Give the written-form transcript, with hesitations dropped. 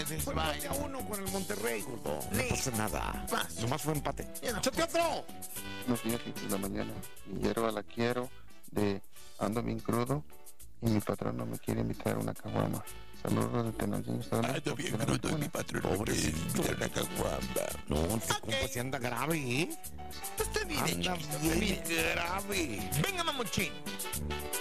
Fue empate a 1 con el Monterrey, gordo. No Listo. pasa nada. Vas. Nomás fue empate. Ya no. ¡Échate otro! Buenos días, 5 de la mañana. Mi hierba la quiero de ando bien crudo y mi patrón no me quiere invitar a una caguama. Saludos de Tenancingo, Estado de México. bien crudo y mi patrón Pobrecito. la caguamba. No, este compa se anda grave, ¿eh? Está bien Anda hecho. bien grave. Venga, mamuchín.